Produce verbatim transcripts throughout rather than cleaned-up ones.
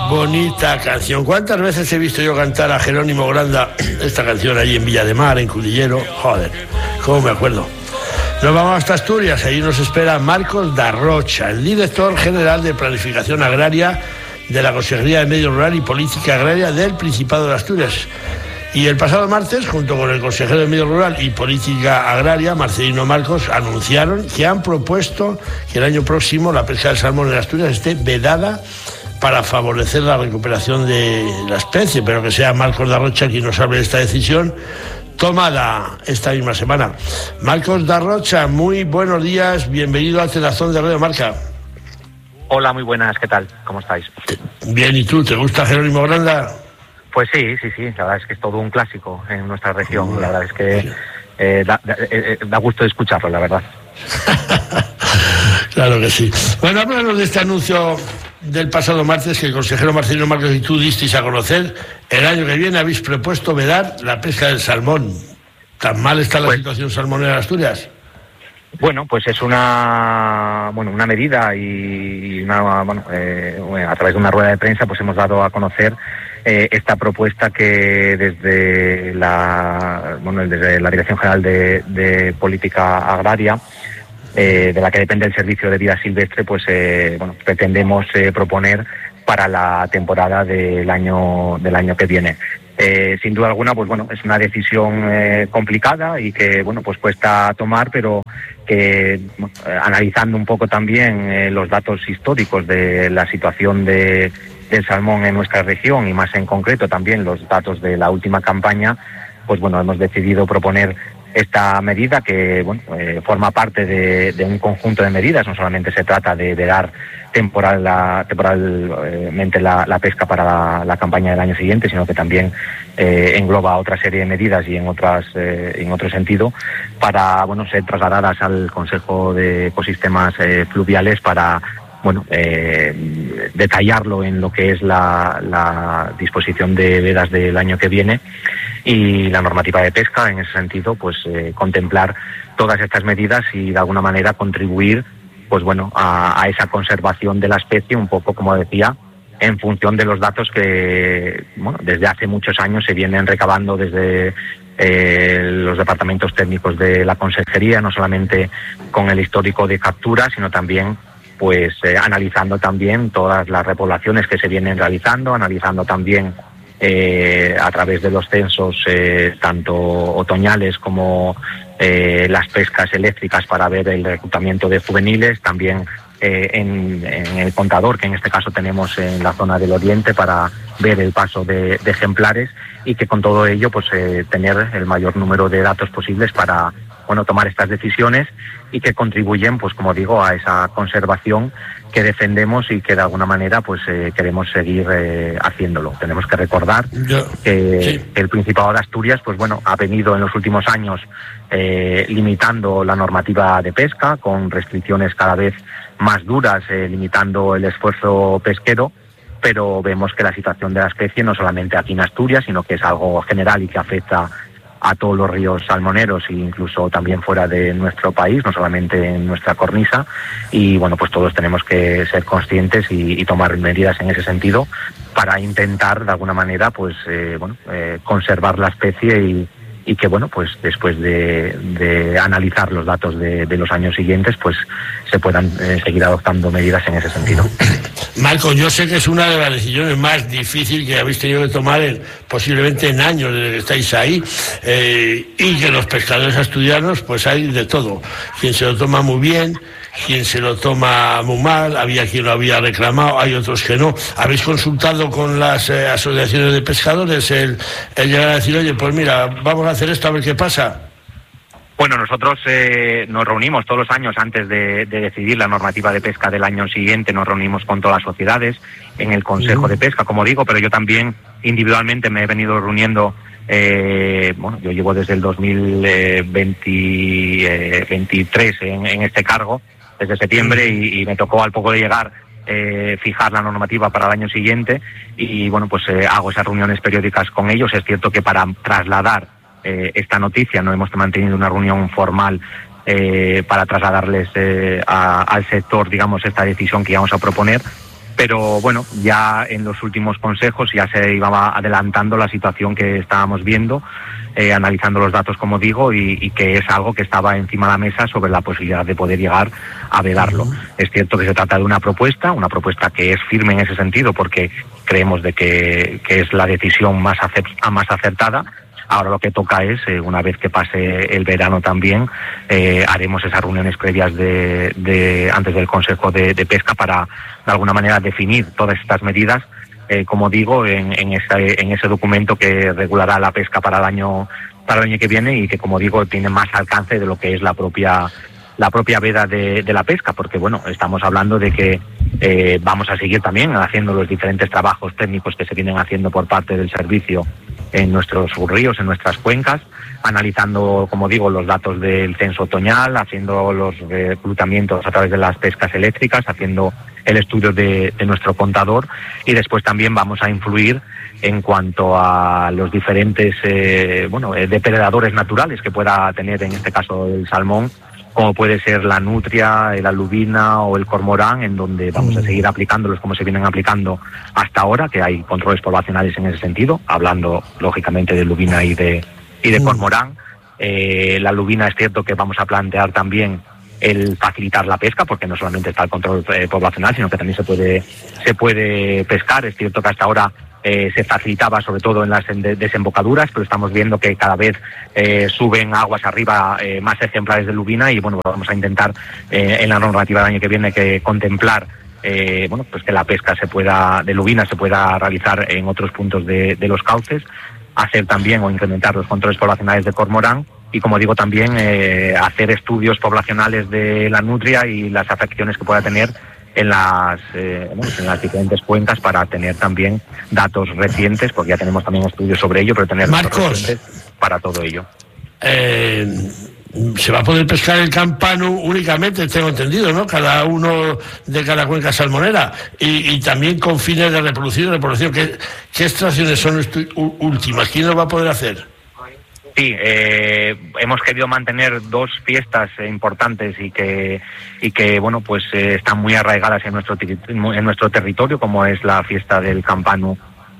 bonita canción. ¿Cuántas veces he visto yo cantar a Jerónimo Granda esta canción allí en Villa de Mar, en Cudillero? Joder, cómo me acuerdo. Nos vamos hasta Asturias, allí nos espera Marcos Darrocha, el director general de Planificación Agraria de la Consejería de Medio Rural y Política Agraria del Principado de Asturias. Y el pasado martes, junto con el consejero de Medio Rural y Política Agraria, Marcelino Marcos, anunciaron que han propuesto que el año próximo la pesca del salmón en Asturias esté vedada para favorecer la recuperación de la especie, pero que sea Marcos Darrocha quien nos hable de esta decisión tomada esta misma semana. Marcos Darrocha, muy buenos días, bienvenido al Tenazón de Radio Marca. Hola, muy buenas, ¿qué tal? ¿Cómo estáis? Bien, ¿y tú? ¿Te gusta Jerónimo Granda? Pues sí, sí, sí, la verdad es que es todo un clásico en nuestra región, la verdad es que eh, da, da, eh, da gusto de escucharlo, la verdad. Claro que sí. Bueno, háblanos de este anuncio del pasado martes que el consejero Marcelino Marcos y tú disteis a conocer. El año que viene habéis propuesto vedar la pesca del salmón. ¿Tan mal está la pues, situación salmonera en Asturias? Bueno, pues es una bueno una medida y una bueno eh, a través de una rueda de prensa pues hemos dado a conocer eh, esta propuesta que desde la bueno desde la Dirección General de, de Política Agraria eh, de la que depende el Servicio de Vida Silvestre pues eh, bueno pretendemos eh, proponer para la temporada del año del año que viene. Eh, sin duda alguna, pues bueno, es una decisión eh, complicada y que bueno, pues cuesta tomar, pero que bueno, eh, analizando un poco también eh, los datos históricos de la situación de, del salmón en nuestra región y más en concreto también los datos de la última campaña, pues bueno, hemos decidido proponer esta medida que bueno eh, forma parte de, de un conjunto de medidas. No solamente se trata de, de dar temporal la, temporalmente la, la pesca para la, la campaña del año siguiente, sino que también eh, engloba otra serie de medidas y en otras eh, en otro sentido para bueno ser trasladadas al Consejo de Ecosistemas eh, Fluviales para bueno eh, detallarlo en lo que es la, la disposición de vedas del año que viene y la normativa de pesca. En ese sentido, pues eh, contemplar todas estas medidas y de alguna manera contribuir pues bueno a, a esa conservación de la especie, un poco como decía, en función de los datos que bueno desde hace muchos años se vienen recabando desde eh, los departamentos técnicos de la consejería, no solamente con el histórico de captura, sino también pues eh, analizando también todas las repoblaciones que se vienen realizando, analizando también eh, a través de los censos eh, tanto otoñales como eh, las pescas eléctricas para ver el reclutamiento de juveniles, también eh, en, en el contador que en este caso tenemos en la zona del oriente para ver el paso de, de ejemplares y que con todo ello pues eh, tener el mayor número de datos posibles para bueno tomar estas decisiones y que contribuyen pues como digo a esa conservación que defendemos y que de alguna manera pues eh, queremos seguir eh, haciéndolo. Tenemos que recordar Yo, que sí. el Principado de Asturias pues bueno ha venido en los últimos años eh, limitando la normativa de pesca con restricciones cada vez más duras, eh, limitando el esfuerzo pesquero, pero vemos que la situación de la especie no solamente aquí en Asturias, sino que es algo general y que afecta a todos los ríos salmoneros e incluso también fuera de nuestro país, no solamente en nuestra cornisa, y bueno, pues todos tenemos que ser conscientes y, y tomar medidas en ese sentido para intentar de alguna manera pues eh, bueno eh, conservar la especie y, y que bueno pues después de, de analizar los datos de, de los años siguientes pues se puedan eh, seguir adoptando medidas en ese sentido. Marco, yo sé que es una de las decisiones más difíciles que habéis tenido que tomar en, posiblemente en años desde que estáis ahí, eh, y que los pescadores asturianos pues hay de todo, quien se lo toma muy bien, quien se lo toma muy mal, había quien lo había reclamado, hay otros que no. ¿Habéis consultado con las eh, asociaciones de pescadores el, el llegar a decir, oye, pues mira, vamos a hacer esto a ver qué pasa? Bueno, nosotros eh, nos reunimos todos los años antes de, de decidir la normativa de pesca del año siguiente, nos reunimos con todas las sociedades en el Consejo de Pesca, como digo, pero yo también individualmente me he venido reuniendo, eh, bueno, yo llevo desde el dos mil veintitrés en, en este cargo, desde septiembre, y, y me tocó al poco de llegar eh, fijar la normativa para el año siguiente y bueno, pues eh, hago esas reuniones periódicas con ellos. Es cierto que para trasladar Eh, esta noticia no hemos mantenido una reunión formal eh, para trasladarles eh, a, al sector, digamos, esta decisión que íbamos a proponer, Pero bueno, ya en los últimos consejos ya se iba adelantando la situación que estábamos viendo, eh, analizando los datos, como digo, y, y que es algo que estaba encima de la mesa sobre la posibilidad de poder llegar a vedarlo. Uh-huh. Es cierto que se trata de una propuesta, una propuesta que es firme en ese sentido, porque creemos de que, que es la decisión más, acep- más acertada. Ahora lo que toca es, eh, una vez que pase el verano también, eh, haremos esas reuniones previas de, de antes del Consejo de, de Pesca para, de alguna manera, definir todas estas medidas, eh, como digo, en, en, ese, en ese documento que regulará la pesca para el año para el año que viene y que, como digo, tiene más alcance de lo que es la propia la propia veda de, de la pesca, porque bueno, estamos hablando de que eh, vamos a seguir también haciendo los diferentes trabajos técnicos que se vienen haciendo por parte del servicio en nuestros ríos, en nuestras cuencas, analizando, como digo, los datos del censo otoñal, haciendo los reclutamientos a través de las pescas eléctricas, haciendo el estudio de, de nuestro contador, y después también vamos a influir en cuanto a los diferentes eh, bueno, depredadores naturales que pueda tener, en este caso el salmón, como puede ser la nutria, la lubina o el cormorán, en donde vamos a seguir aplicándolos como se vienen aplicando hasta ahora, que hay controles poblacionales en ese sentido, hablando lógicamente de lubina y de y de cormorán. Eh, la lubina es cierto que vamos a plantear también el facilitar la pesca, porque no solamente está el control eh, poblacional, sino que también se puede se puede pescar. Es cierto que hasta ahora Eh, se facilitaba sobre todo en las desembocaduras, pero estamos viendo que cada vez eh, suben aguas arriba eh, más ejemplares de lubina, y bueno, vamos a intentar eh, en la normativa del año que viene que contemplar eh, bueno, pues que la pesca se pueda de lubina se pueda realizar en otros puntos de, de los cauces, hacer también o incrementar los controles poblacionales de cormorán, y como digo también eh, hacer estudios poblacionales de la nutria y las afecciones que pueda tener en las eh, bueno, en las diferentes cuencas, para tener también datos recientes, porque ya tenemos también estudios sobre ello, pero tener Marcos, datos recientes para todo ello. Eh, se va a poder pescar el campano únicamente, tengo entendido, ¿no? Cada uno de cada cuenca salmonera, y, y también con fines de reproducción y reproducción. ¿Qué, qué extracciones son últimas? ¿Quién lo va a poder hacer? Sí, eh, hemos querido mantener dos fiestas eh, importantes y que y que bueno pues eh, están muy arraigadas en nuestro en nuestro territorio, como es la fiesta del campano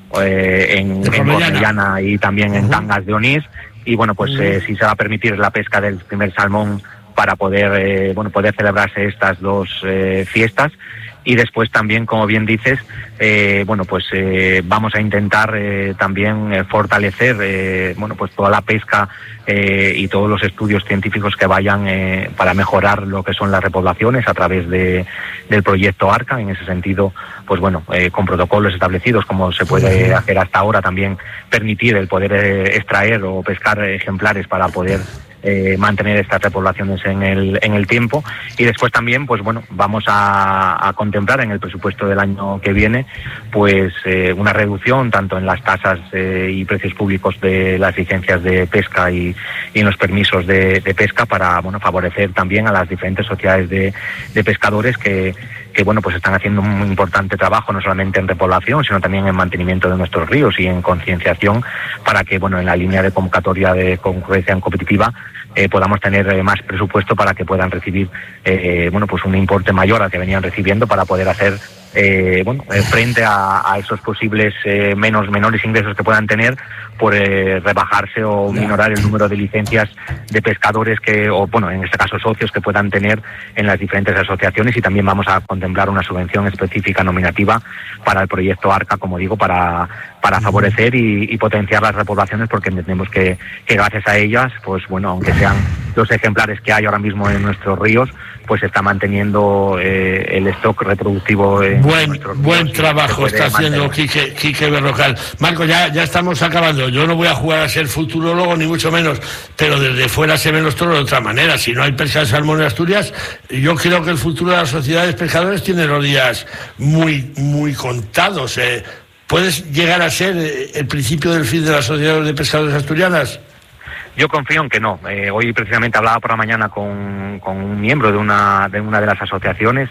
eh, en, en Cornellana y también en uh-huh. Cangas de Onís, y bueno pues uh-huh. eh, si se va a permitir la pesca del primer salmón para poder eh, bueno poder celebrarse estas dos eh, fiestas. Y después también, como bien dices, eh, bueno, pues eh, vamos a intentar eh, también eh, fortalecer eh, bueno, pues toda la pesca eh, y todos los estudios científicos que vayan eh, para mejorar lo que son las repoblaciones a través de, del proyecto ARCA. En ese sentido, pues bueno, eh, con protocolos establecidos, como se puede hacer hasta ahora, también permitir el poder eh, extraer o pescar ejemplares para poder Eh, mantener estas repoblaciones en el en el tiempo. Y después también, pues bueno, vamos a, a contemplar en el presupuesto del año que viene pues eh, una reducción tanto en las tasas eh, y precios públicos de las licencias de pesca y, y en los permisos de, de pesca, para bueno favorecer también a las diferentes sociedades de, de pescadores que que bueno pues están haciendo un muy importante trabajo, no solamente en repoblación, sino también en mantenimiento de nuestros ríos y en concienciación, para que bueno en la línea de convocatoria de concurrencia competitiva eh, podamos tener eh, más presupuesto para que puedan recibir eh, bueno pues un importe mayor al que venían recibiendo, para poder hacer eh, bueno eh, frente a, a esos posibles eh, menos menores ingresos que puedan tener por eh, rebajarse o minorar el número de licencias de pescadores que, o bueno, en este caso socios, que puedan tener en las diferentes asociaciones. Y también vamos a contemplar una subvención específica nominativa para el proyecto ARCA, como digo, para, para favorecer y, y potenciar las repoblaciones, porque entendemos que, que gracias a ellas, pues bueno, aunque sean los ejemplares que hay ahora mismo en nuestros ríos, pues se está manteniendo eh, el stock reproductivo en buen nuestros ríos. Buen trabajo está haciendo Quique, Quique Berrocal. Marco, ya, ya estamos acabando. Yo no voy a jugar a ser futurólogo, ni mucho menos, pero desde fuera se ven los toros de otra manera. Si no hay pesca de salmón en Asturias, yo creo que el futuro de las sociedades pescadores tiene los días muy, muy contados. Eh. ¿Puedes llegar a ser el principio del fin de las sociedades de pescadores asturianas? Yo confío en que no. Eh, hoy precisamente hablaba por la mañana con, con un miembro de una de una de las asociaciones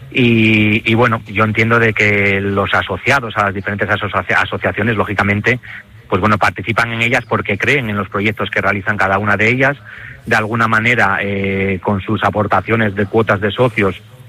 y, y bueno, yo entiendo de que los asociados a las diferentes asocia- asociaciones, lógicamente, pues bueno, participan en ellas porque creen en los proyectos que realizan cada una de ellas. De alguna manera, eh, con sus aportaciones de cuotas de socios,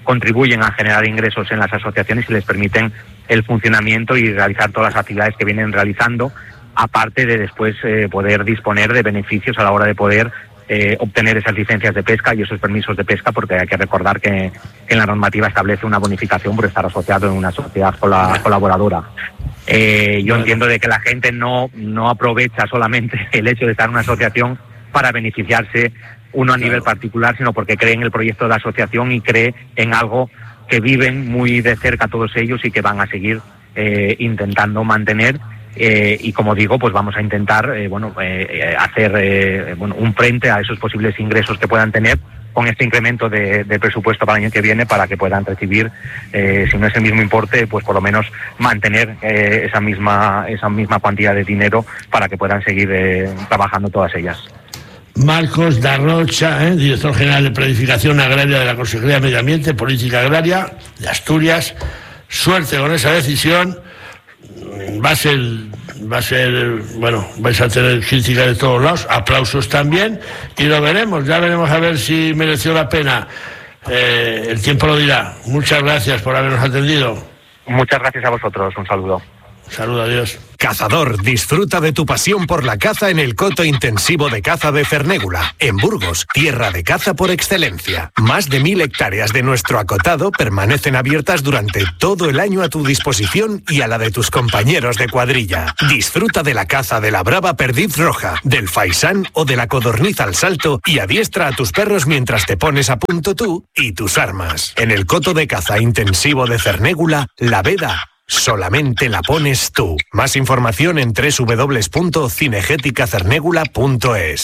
contribuyen a generar ingresos en las asociaciones y les permiten el funcionamiento y realizar todas las actividades que vienen realizando, aparte de después eh, poder disponer de beneficios a la hora de poder eh, obtener esas licencias de pesca y esos permisos de pesca, porque hay que recordar que, que la normativa establece una bonificación por estar asociado en una sociedad colaboradora. Eh, yo entiendo de que la gente no, no aprovecha solamente el hecho de estar en una asociación para beneficiarse uno a nivel particular, sino porque cree en el proyecto de la asociación y cree en algo que viven muy de cerca todos ellos y que van a seguir eh, intentando mantener. Eh, y como digo, pues vamos a intentar eh, bueno eh, hacer eh, bueno, un frente a esos posibles ingresos que puedan tener con este incremento de, de presupuesto para el año que viene, para que puedan recibir, eh, si no es el mismo importe, pues por lo menos mantener eh, esa misma esa misma cuantía de dinero para que puedan seguir eh, trabajando todas ellas. Marcos Darrocha, ¿eh? Director General de Planificación Agraria de la Consejería de Medio Ambiente, Política Agraria de Asturias. Suerte con esa decisión. Va a ser, va a ser, bueno, vais a tener críticas de todos lados, aplausos también, y lo veremos, ya veremos a ver si mereció la pena. Eh, el tiempo lo dirá. Muchas gracias por habernos atendido. Muchas gracias a vosotros, un saludo. Saludos, adiós. Cazador, disfruta de tu pasión por la caza en el coto intensivo de caza de Cernégula, en Burgos, tierra de caza por excelencia. Más de mil hectáreas de nuestro acotado permanecen abiertas durante todo el año a tu disposición y a la de tus compañeros de cuadrilla. Disfruta de la caza de la brava perdiz roja, del faisán o de la codorniz al salto y adiestra a tus perros mientras te pones a punto tú y tus armas. En el coto de caza intensivo de Cernégula, la veda solamente la pones tú. Más información en doble u doble u doble u punto cinegética cernégula punto es.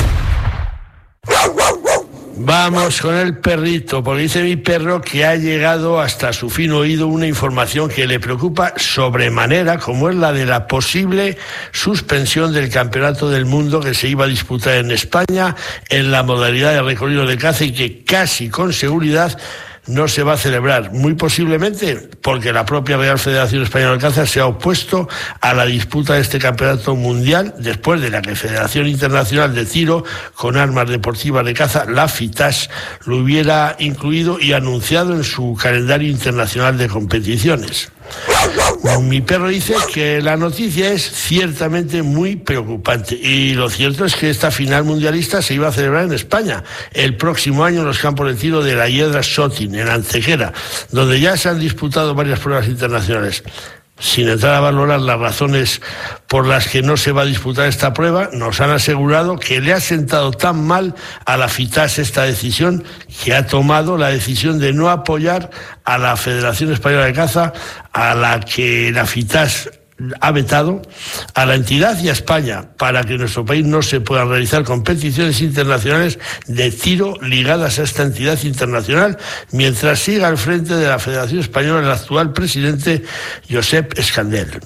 Vamos con el perrito, porque dice mi perro que ha llegado hasta su fino oído una información que le preocupa sobremanera, como es la de la posible suspensión del Campeonato del Mundo que se iba a disputar en España en la modalidad de recorrido de caza y que casi con seguridad no se va a celebrar, muy posiblemente porque la propia Real Federación Española de Caza se ha opuesto a la disputa de este campeonato mundial después de la que Federación Internacional de Tiro con Armas Deportivas de Caza, la FITAS, lo hubiera incluido y anunciado en su calendario internacional de competiciones. Mi perro dice que la noticia es ciertamente muy preocupante y lo cierto es que esta final mundialista se iba a celebrar en España el próximo año en los campos de tiro de la Hiedra Sotin, en Antequera, donde ya se han disputado varias pruebas internacionales. Sin entrar a valorar las razones por las que no se va a disputar esta prueba, nos han asegurado que le ha sentado tan mal a la FITAS esta decisión que ha tomado la decisión de no apoyar a la Federación Española de Caza, a la que la FITAS ha vetado, a la entidad y a España, para que en nuestro país no se puedan realizar competiciones internacionales de tiro ligadas a esta entidad internacional, mientras siga al frente de la Federación Española el actual presidente Josep Escandel.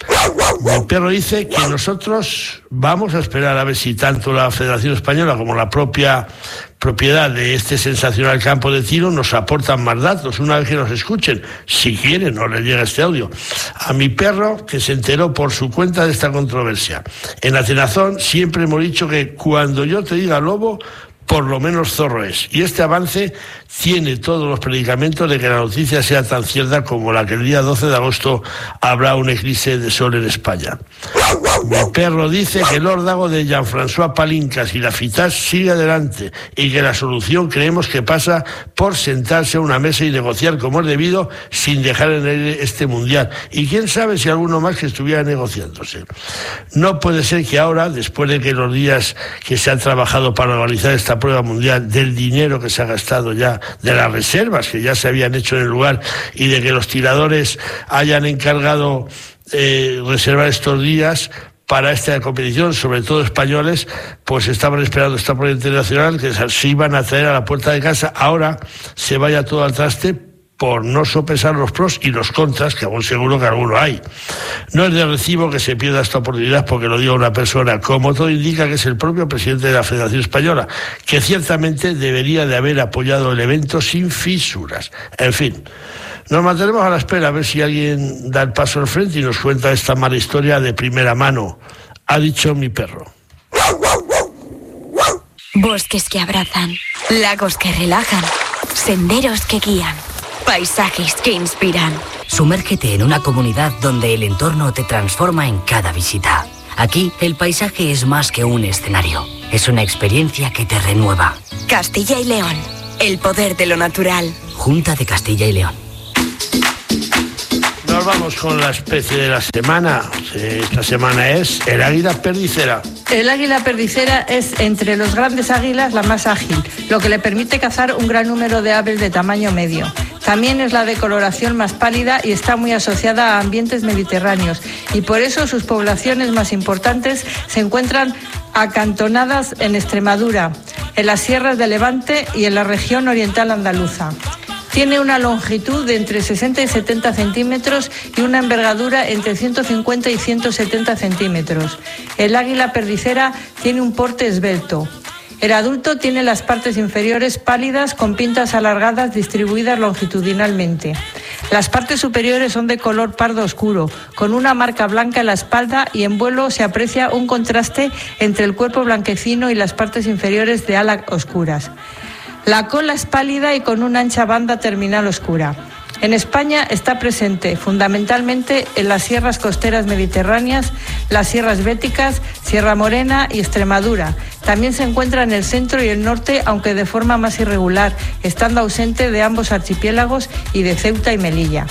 Mi perro dice que nosotros vamos a esperar a ver si tanto la Federación Española como la propia propiedad de este sensacional campo de tiro nos aportan más datos una vez que nos escuchen, si quieren, no les llega este audio. A mi perro, que se enteró por su cuenta de esta controversia. En Atenazón siempre hemos dicho que cuando yo te diga lobo, por lo menos zorro es. Y este avance tiene todos los predicamentos de que la noticia sea tan cierta como la que el día doce de agosto habrá un eclipse de sol en España. Mi perro dice que el órdago de Jean-François Palincas y la FITAS sigue adelante y que la solución creemos que pasa por sentarse a una mesa y negociar como es debido sin dejar en el aire este mundial. Y quién sabe si alguno más que estuviera negociándose. No puede ser que ahora, después de que los días que se han trabajado para organizar esta prueba mundial, del dinero que se ha gastado ya, de las reservas que ya se habían hecho en el lugar y de que los tiradores hayan encargado eh, reservar estos días para esta competición, sobre todo españoles, pues estaban esperando esta prueba internacional que se iban a traer a la puerta de casa. Ahora se vaya todo al traste por no sopesar los pros y los contras, que aún seguro que alguno hay. No es de recibo que se pierda esta oportunidad porque lo diga una persona, como todo indica que es el propio presidente de la Federación Española, que ciertamente debería de haber apoyado el evento sin fisuras. En fin, nos mantenemos a la espera a ver si alguien da el paso al frente y nos cuenta esta mala historia de primera mano. Ha dicho mi perro. Bosques que abrazan, lagos que relajan, senderos que guían, paisajes que inspiran. Sumérgete en una comunidad donde el entorno te transforma en cada visita. Aquí, el paisaje es más que un escenario. Es una experiencia que te renueva. Castilla y León. El poder de lo natural. Junta de Castilla y León. Nos vamos con la especie de la semana. Esta semana es el águila perdicera. El águila perdicera es, entre los grandes águilas, la más ágil, lo que le permite cazar un gran número de aves de tamaño medio. También es la de coloración más pálida y está muy asociada a ambientes mediterráneos, y por eso sus poblaciones más importantes se encuentran acantonadas en Extremadura, en las sierras de Levante y en la región oriental andaluza. Tiene una longitud de entre sesenta y setenta centímetros y una envergadura entre ciento cincuenta y ciento setenta centímetros. El águila perdicera tiene un porte esbelto. El adulto tiene las partes inferiores pálidas con pintas alargadas distribuidas longitudinalmente. Las partes superiores son de color pardo oscuro, con una marca blanca en la espalda, y en vuelo se aprecia un contraste entre el cuerpo blanquecino y las partes inferiores de alas oscuras. La cola es pálida y con una ancha banda terminal oscura. En España está presente fundamentalmente en las sierras costeras mediterráneas, las sierras béticas, Sierra Morena y Extremadura. También se encuentra en el centro y el norte, aunque de forma más irregular, estando ausente de ambos archipiélagos y de Ceuta y Melilla.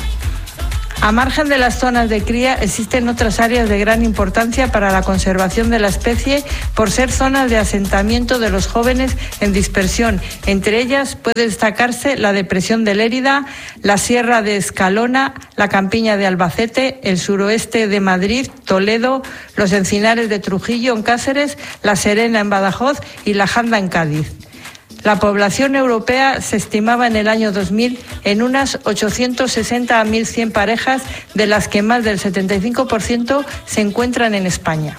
A margen de las zonas de cría, existen otras áreas de gran importancia para la conservación de la especie por ser zonas de asentamiento de los jóvenes en dispersión. Entre ellas puede destacarse la depresión de Lérida, la Sierra de Escalona, la Campiña de Albacete, el suroeste de Madrid, Toledo, los encinares de Trujillo en Cáceres, la Serena en Badajoz y la Janda en Cádiz. La población europea se estimaba en el año dos mil en unas ochocientos sesenta a mil cien parejas, de las que más del setenta y cinco por ciento se encuentran en España.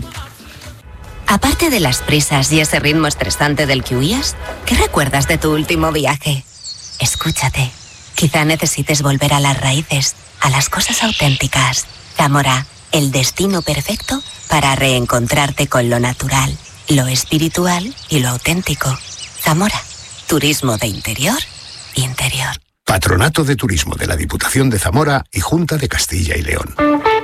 Aparte de las prisas y ese ritmo estresante del que huías, ¿qué recuerdas de tu último viaje? Escúchate. Quizá necesites volver a las raíces, a las cosas auténticas. Zamora, el destino perfecto para reencontrarte con lo natural, lo espiritual y lo auténtico. Zamora, turismo de interior, interior. Patronato de Turismo de la Diputación de Zamora y Junta de Castilla y León.